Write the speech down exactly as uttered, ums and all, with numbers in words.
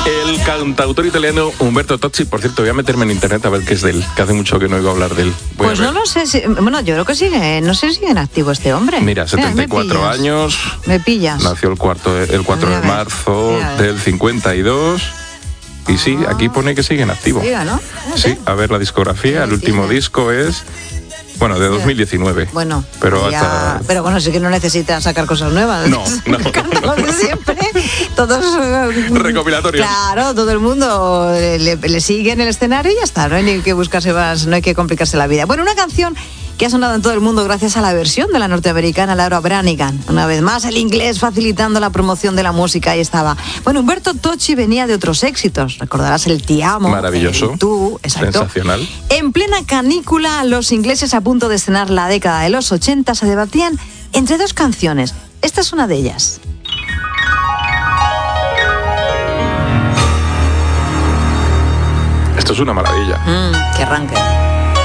El cantautor italiano Umberto Tozzi, por cierto, voy a meterme en internet a ver qué es de él, que hace mucho que no oigo hablar de él. Voy pues no lo sé, si, bueno, yo creo que sigue, no sé si sigue en activo este hombre. Mira, setenta y cuatro Mira, años. Me pillas. Nació el, cuarto, el cuatro de marzo del cincuenta y dos. Y sí, aquí pone que sigue en activo. Siga, ¿no? Sí, a ver la discografía, el último disco es... Bueno, de dos mil diecinueve. Bueno, pero ya, hasta... pero bueno, sí que no necesita sacar cosas nuevas. No, no. Lo de siempre. Todos... Recopilatorios. Claro, todo el mundo le, le sigue en el escenario y ya está. No hay ni que buscarse más, no hay que complicarse la vida. Bueno, una canción que ha sonado en todo el mundo gracias a la versión de la norteamericana Laura Branigan. Una vez más, el inglés facilitando la promoción de la música. Ahí estaba. Bueno, Umberto Tozzi venía de otros éxitos. Recordarás el Ti amo. Maravilloso. El Tú, exacto. Sensacional. En plena canícula, los ingleses a punto de estrenar la década de los ochenta se debatían entre dos canciones. Esta es una de ellas. Esto es una maravilla. Mm, qué arranque.